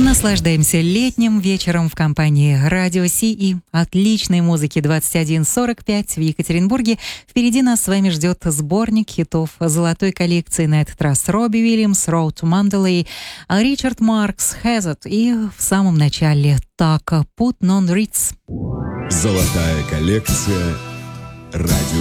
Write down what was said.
Наслаждаемся летним вечером в компании Радио Си и отличной музыки 21:45 в Екатеринбурге. Впереди нас с вами ждет сборник хитов золотой коллекции, на этот раз Робби Уильямс, Road to Mandalay, Ричард Маркс, Hazard и в самом начале Така, Put on Ritz. Золотая коллекция Радио